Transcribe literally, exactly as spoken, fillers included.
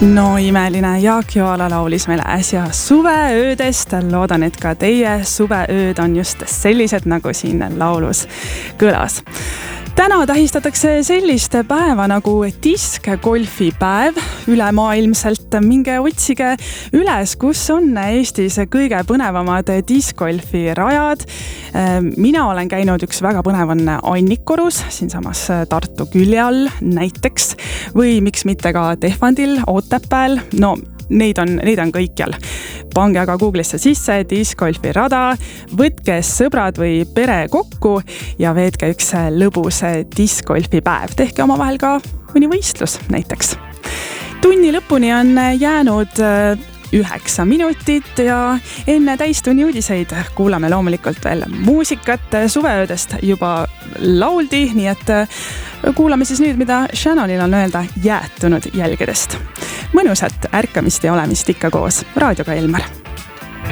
No imeline, Jaak Joala laulis meile äsja suveöödest. Loodan, et ka teie suveööd on just sellised, nagu siin laulus kõlas. Täna tähistatakse sellist päeva nagu diskgolfipäev ülemaailmselt. Minge otsige üles, kus on Eestis kõige põnevamad diskgolfi rajad. Mina olen käinud, üks väga põnev on Annikorus, siinsamas Tartu külje all näiteks, või miks mitte ka Tehvandil, Otepääl. No neid on, neid on kõikjal. Pange aga Google'isse sisse diskgolfi rada, võtke sõbrad või pere kokku ja veetke üks lõbus diskgolfi päev. Tehke oma vahel ka mõni võistlus näiteks. Tunni lõpuni on jäänud üheksa minutit ja enne täistunni uudiseid kuulame loomulikult veel muusikat. Suveöödest juba lauldi, nii et kuulame siis nüüd, mida Shannonil on öelda jäätunud jälgedest. Mõnusat ärkamist ja olemist ikka koos Raadioga Elmar.